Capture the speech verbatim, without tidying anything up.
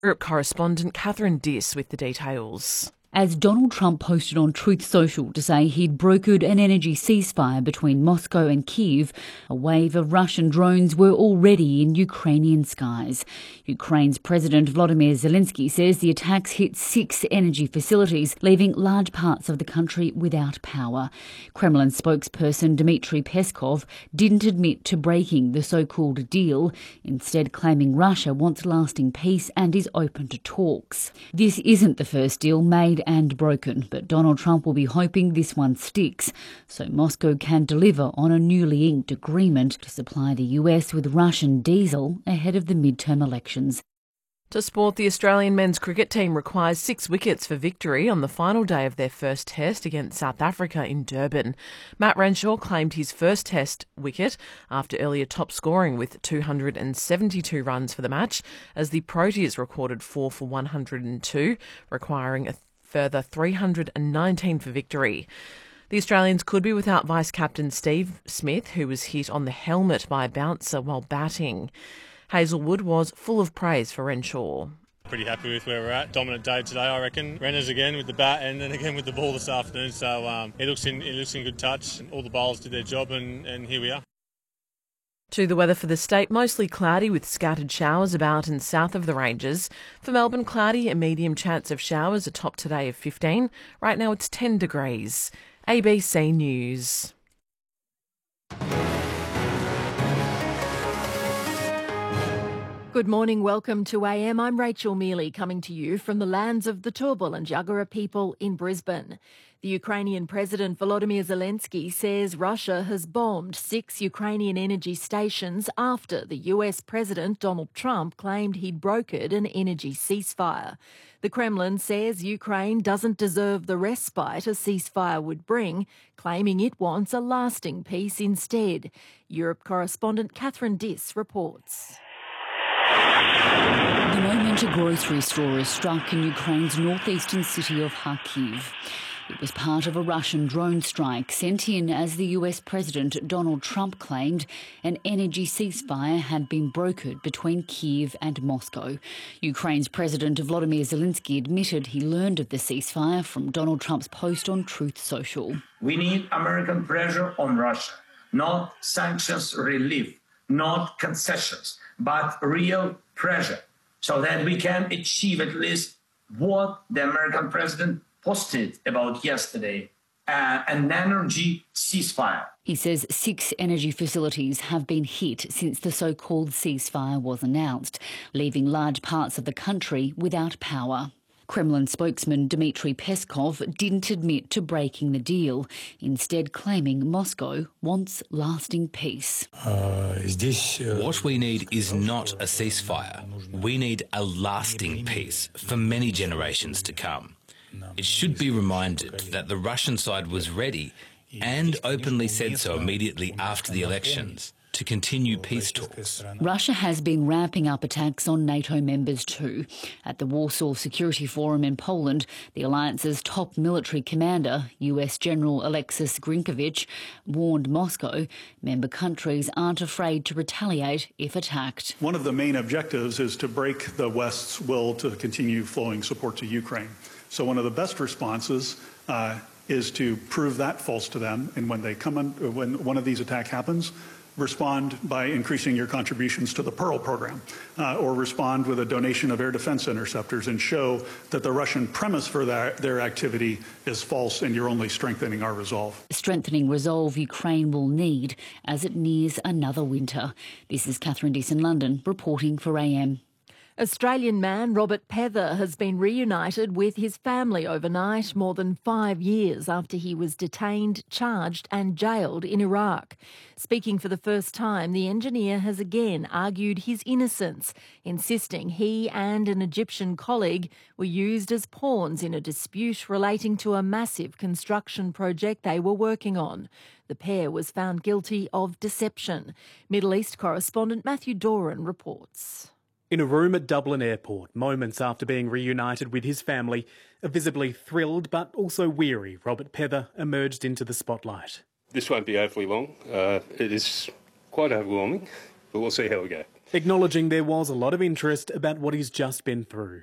Europe correspondent Catherine Diss with the details. As Donald Trump posted on Truth Social to say he'd brokered an energy ceasefire between Moscow and Kyiv, a wave of Russian drones were already in Ukrainian skies. Ukraine's President Volodymyr Zelensky says the attacks hit six energy facilities, leaving large parts of the country without power. Kremlin spokesperson Dmitry Peskov didn't admit to breaking the so-called deal, instead claiming Russia wants lasting peace and is open to talks. This isn't the first deal made and broken, but Donald Trump will be hoping this one sticks, so Moscow can deliver on a newly inked agreement to supply the U S with Russian diesel ahead of the midterm elections. To sport, the Australian men's cricket team requires six wickets for victory on the final day of their first test against South Africa in Durban. Matt Renshaw claimed his first test wicket after earlier top scoring with two hundred seventy-two runs for the match, as the Proteas recorded four for one hundred two, requiring a further three hundred nineteen for victory. The Australians could be without vice-captain Steve Smith, who was hit on the helmet by a bouncer while batting. Hazelwood was full of praise for Renshaw. Pretty happy with where we're at. Dominant day today, I reckon. Renners again with the bat and then again with the ball this afternoon. So um, it looks in it looks in good touch. All the bowlers did their job, and, and here we are. To the weather for the state, mostly cloudy with scattered showers about and south of the ranges. For Melbourne, cloudy, a medium chance of showers, a top today of fifteen. Right now it's ten degrees. A B C News. Good morning, welcome to A M. I'm Rachel Mealy, coming to you from the lands of the Turrbal and Jagera people in Brisbane. The Ukrainian President Volodymyr Zelensky says Russia has bombed six Ukrainian energy stations after the U S President Donald Trump claimed he'd brokered an energy ceasefire. The Kremlin says Ukraine doesn't deserve the respite a ceasefire would bring, claiming it wants a lasting peace instead. Europe correspondent Catherine Diss reports. The moment a grocery store is struck in Ukraine's northeastern city of Kharkiv. It was part of a Russian drone strike sent in as the U S President Donald Trump claimed an energy ceasefire had been brokered between Kyiv and Moscow. Ukraine's President Volodymyr Zelensky admitted he learned of the ceasefire from Donald Trump's post on Truth Social. We need American pressure on Russia, not sanctions relief, not concessions, but real pressure, so that we can achieve at least what the American president posted about yesterday, uh, an energy ceasefire. He says six energy facilities have been hit since the so-called ceasefire was announced, leaving large parts of the country without power. Kremlin spokesman Dmitry Peskov didn't admit to breaking the deal, instead claiming Moscow wants lasting peace. What we need is not a ceasefire. We need a lasting peace for many generations to come. It should be reminded that the Russian side was ready, and openly said so immediately after the elections, to continue peace talks. Russia has been ramping up attacks on NATO members too. At the Warsaw Security Forum in Poland, the alliance's top military commander, U S General Alexis Grinkovich, warned Moscow member countries aren't afraid to retaliate if attacked. One of the main objectives is to break the West's will to continue flowing support to Ukraine. So one of the best responses uh, is to prove that false to them, and when they come on, when one of these attacks happens, respond by increasing your contributions to the Pearl program, uh, or respond with a donation of air defense interceptors and show that the Russian premise for that, their activity is false and you're only strengthening our resolve. Strengthening resolve Ukraine will need as it nears another winter. This is Catherine Diss in London, reporting for A M. Australian man Robert Pether has been reunited with his family overnight, more than five years after he was detained, charged and jailed in Iraq. Speaking for the first time, the engineer has again argued his innocence, insisting he and an Egyptian colleague were used as pawns in a dispute relating to a massive construction project they were working on. The pair was found guilty of deception. Middle East correspondent Matthew Doran reports. In a room at Dublin Airport, moments after being reunited with his family, a visibly thrilled but also weary Robert Pether emerged into the spotlight. This won't be overly long. Uh, it is quite overwhelming, but we'll see how we go. Acknowledging there was a lot of interest about what he's just been through.